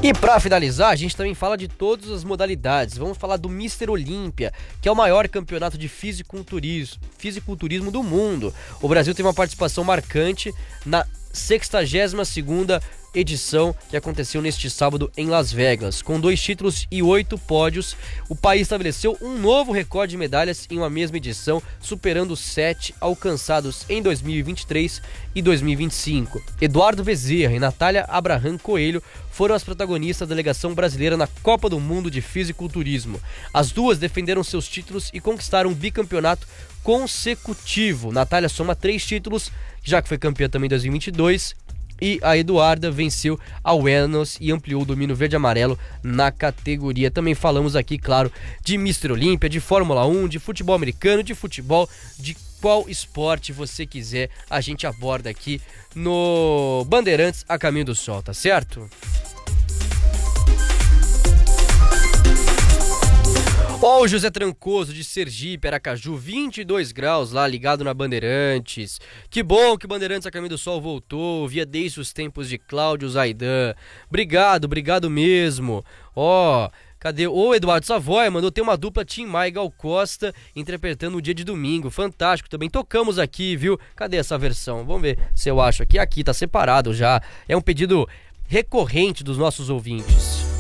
E para finalizar, a gente também fala de todas as modalidades. Vamos falar do Mr. Olímpia, que é o maior campeonato de fisiculturismo do mundo. O Brasil tem uma participação marcante na 62ª edição, que aconteceu neste sábado em Las Vegas. Com 2 títulos e 8 pódios, o país estabeleceu um novo recorde de medalhas em uma mesma edição, superando os 7 alcançados em 2023 e 2025. Eduardo Bezerra e Natália Abraham Coelho foram as protagonistas da delegação brasileira na Copa do Mundo de Fisiculturismo. As duas defenderam seus títulos e conquistaram um bicampeonato consecutivo. Natália soma 3 títulos, já que foi campeã também em 2022, e a Eduarda venceu a Wellness e ampliou o domínio verde-amarelo na categoria. Também falamos aqui, claro, de Mr. Olímpia, de Fórmula 1, de futebol americano, de futebol, de qual esporte você quiser, a gente aborda aqui no Bandeirantes a Caminho do Sol, tá certo? Ó, o José Trancoso de Sergipe, Aracaju, 22 graus lá, ligado na Bandeirantes. Que bom que o Bandeirantes a Caminho do Sol voltou, via desde os tempos de Cláudio Zaidan. Obrigado mesmo. Ó, cadê? O Eduardo Savoy mandou ter uma dupla Tim Maia e Gal Costa interpretando o Dia de Domingo. Fantástico, também tocamos aqui, viu? Cadê essa versão? Vamos ver se eu acho aqui. Aqui, tá separado já. É um pedido recorrente dos nossos ouvintes.